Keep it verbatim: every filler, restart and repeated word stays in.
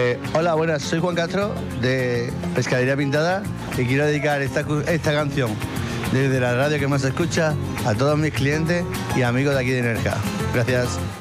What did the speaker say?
Eh, hola, buenas, soy Juan Castro de Pescadería Pintada y quiero dedicar esta, esta canción desde la radio que más se escucha a todos mis clientes y amigos de aquí de Nerja. Gracias.